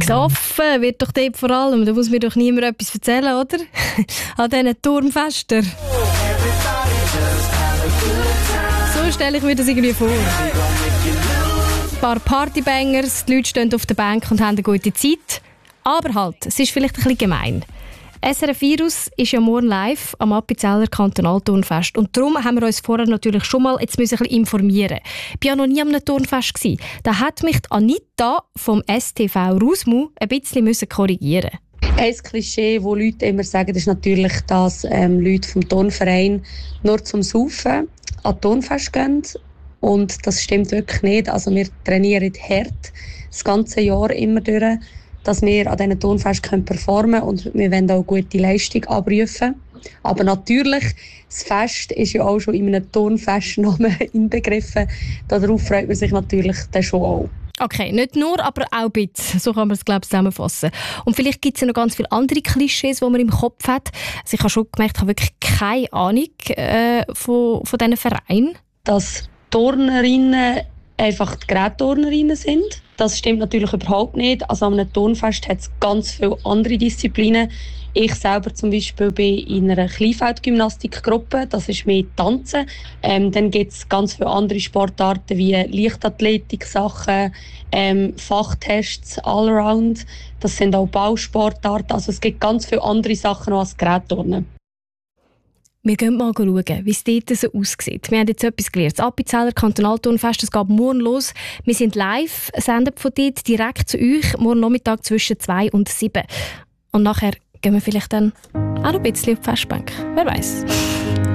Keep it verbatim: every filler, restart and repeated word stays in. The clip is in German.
Gesoffen wird doch dort vor allem. Da muss mir doch niemand etwas erzählen, oder? An diesen Turmfesten. So stelle ich mir das irgendwie vor. Ein paar Partybangers, die Leute stehen auf der Bank und haben eine gute Zeit. Aber halt, es ist vielleicht ein bisschen gemein. S R F Virus ist ja morgen live am Appenzeller Kantonalturnfest. Und darum haben wir uns vorher natürlich schon mal jetzt müssen ein bisschen informieren. Ich war ja noch nie am Turnfest. Da hat mich die Anita vom S T V Rusmu ein bisschen müssen korrigieren. Ein Klischee, das Leute immer sagen, ist natürlich, dass ähm, Leute vom Turnverein nur zum Saufen an das Turnfest gehen. Und das stimmt wirklich nicht. Also wir trainieren hart das ganze Jahr immer durch, dass wir an diesen Turnfesten performen können und wir wollen auch gute Leistung abrufen. Aber natürlich, das Fest ist ja auch schon in einem Turnfestnamen inbegriffen. Darauf freut man sich natürlich dann schon auch. Okay, nicht nur, aber auch ein bisschen. So kann man es, glaube ich, zusammenfassen. Und vielleicht gibt es ja noch ganz viele andere Klischees, die man im Kopf hat. Also ich habe schon gemerkt, ich habe wirklich keine Ahnung äh, von, von diesen Vereinen. Dass Turnerinnen einfach die Gerätturnerinnen sind. Das stimmt natürlich überhaupt nicht. Also an einem Turnfest hat es ganz viele andere Disziplinen. Ich selber zum Beispiel bin in einer Kleinfeldgymnastikgruppe, das ist mehr Tanzen. Ähm, dann gibt es ganz viele andere Sportarten wie Leichtathletik-Sachen, ähm, Fachtests, Allround. Das sind auch Ballsportarten. Also es gibt ganz viele andere Sachen noch als Gerätturnen. Wir gehen mal schauen, wie es dort so aussieht. Wir haben jetzt etwas gelernt. Das Appenzeller Kantonalturnfest, das geht morgen los. Wir sind live, senden von dort direkt zu euch, morgen Nachmittag zwischen zwei und sieben. Und nachher gehen wir vielleicht dann auch noch ein bisschen auf die Festbank. Wer weiß.